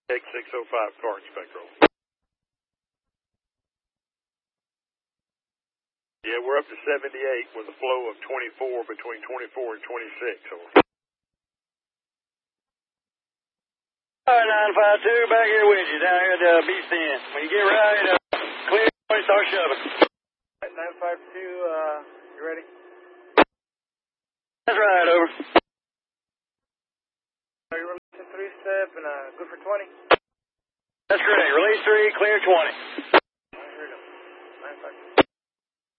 X605 car Spectral. Yeah, we're up to 78 with a flow of 24 between 24 and 26. Over. All right, 952, back here with you down here at the Beast Inn. When you get right, clear, start shoving. 952, you ready? That's right, over. Are you releasing 3-step and good for 20? That's correct. Release 3, clear 20.